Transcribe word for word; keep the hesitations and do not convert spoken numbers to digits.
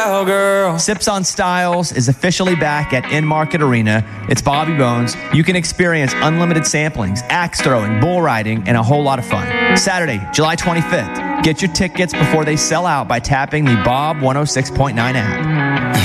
cowgirl. Sips on Styles is officially back at In-Market Arena. It's Bobby Bones. You can experience unlimited samplings, axe throwing, bull riding, and a whole lot of fun. Saturday, July twenty-fifth. Get your tickets before they sell out by tapping the Bob one oh six point nine app.